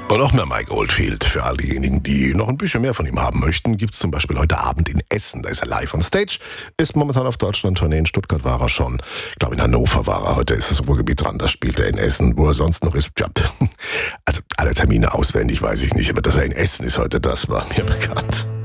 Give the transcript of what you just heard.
Und noch mehr Mike Oldfield. Für all diejenigen, die noch ein bisschen mehr von ihm haben möchten, gibt es zum Beispiel heute Abend in Essen. Da ist er live on stage. Ist momentan auf Deutschland-Tournee. In Stuttgart war er schon. Ich glaube, in Hannover war er. Heute ist das Ruhrgebiet dran. Da spielt er in Essen. Wo er sonst noch ist, tja. Also alle Termine auswendig weiß ich nicht. Aber dass er in Essen ist heute, das war mir bekannt.